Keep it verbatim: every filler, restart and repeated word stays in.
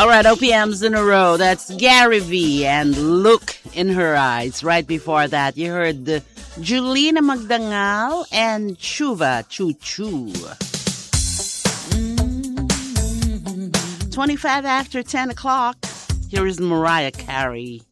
All right, O P Ms in a row. That's Gary V and Look in Her Eyes. Right before that, you heard the Julina Magdangal and Chuva Choo Choo. Mm-hmm. twenty-five after ten o'clock, here is Mariah Carey.